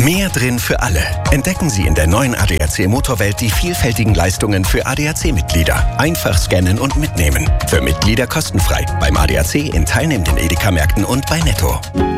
Mehr drin für alle. Entdecken Sie in der neuen ADAC Motorwelt die vielfältigen Leistungen für ADAC-Mitglieder. Einfach scannen und mitnehmen. Für Mitglieder kostenfrei. Beim ADAC in teilnehmenden Edeka-Märkten und bei Netto.